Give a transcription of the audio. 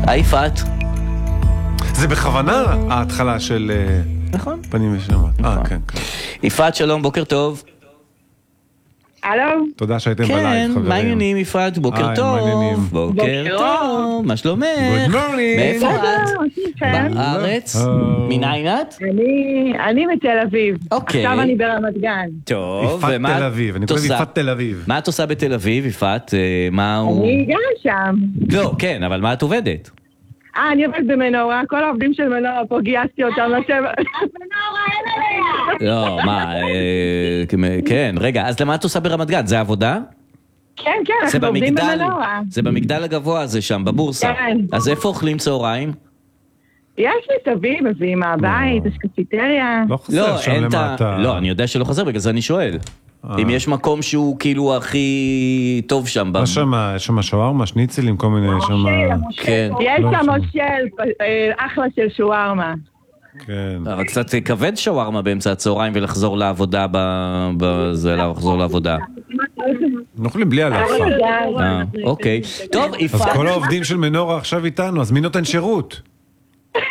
יפעת. זה בכוונה ההתחלה של נכון. פנים ושמות. כן. יפעת, שלום, בוקר טוב. הלו? תודה שהייתם בלייב, כן, חברים. מה העניינים, יפעת? בוקר טוב. בוקר טוב. מה שלומך? Good morning. מאיפה את? בארץ? מניין את? אני מתל אביב. אוקיי. עכשיו אני ברמת גן. טוב. יפעת תל אביב, אני קורא יפעת תל אביב. מה את עושה בתל אביב, יפעת? אני גרה שם. לא, כן, אבל מה את עובדת? אני עובדת במנורה, כל העובדים של מנורה פה גייסתי אותם לשבת. מנורה, אין עליה. לא, מה, כן, רגע, אז למה את עושה ברמת גן? זה עבודה? כן, אנחנו עובדים במנורה. זה במגדל הגבוה הזה שם, בבורסה. כן. אז איפה אוכלים צהריים? יש לי תביא, מביאים מהבית, יש קפיטריה. לא חסר שם למטה. לא, אני יודע שלא חסר, בגלל זה אני שואל. אם יש מקום שהוא כאילו הכי טוב שם. יש שם שווארמה, שניצלים, כל מיני שם... כן. יש שם מושל, אחלה של שווארמה. כן. אבל קצת כבד שווארמה באמצע הצהריים ולחזור לעבודה לחזור לעבודה. נאכלים בלי הלכה. אוקיי. טוב, אז יפעת. כל העובדים של מנורה עכשיו איתנו, אז מי נותן שירות?